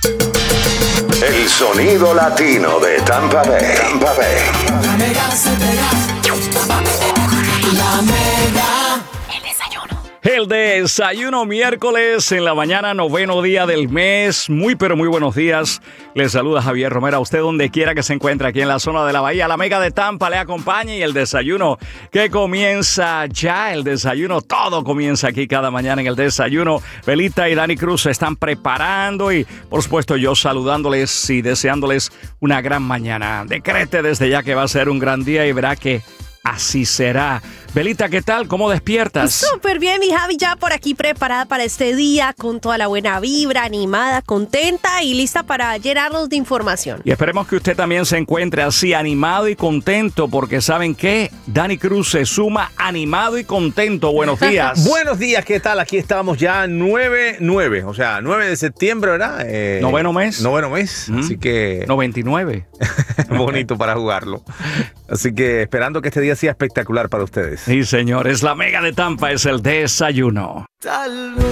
El sonido latino de Tampa Bay. Tampa Bay. La Mega se pega. La Mega. El desayuno. El desayuno miércoles en la mañana, 9º día del mes. Muy pero muy buenos días. Les saluda Javier Romero. A usted donde quiera que se encuentre aquí en la zona de la Bahía. La Mega de Tampa le acompaña y el desayuno que comienza ya. El desayuno, todo comienza aquí cada mañana en el desayuno. Belita y Dani Cruz se están preparando y por supuesto yo saludándoles y deseándoles una gran mañana. Decrete desde ya que va a ser un gran día y verá que así será. Belita, ¿qué tal? ¿Cómo despiertas? Súper bien, mi Javi, ya por aquí preparada para este día, con toda la buena vibra, animada, contenta y lista para llenarnos de información. Y esperemos que usted también se encuentre así, animado y contento, porque ¿saben qué? Dani Cruz se suma animado y contento. Buenos días. Buenos días, ¿qué tal? Aquí estamos ya 9/9, o sea, 9 de septiembre, ¿verdad? Noveno mes. Noveno mes, así que 99. bonito para jugarlo. Así que esperando que este día sea espectacular para ustedes. Sí, señores, la Mega de Tampa es el desayuno. Tal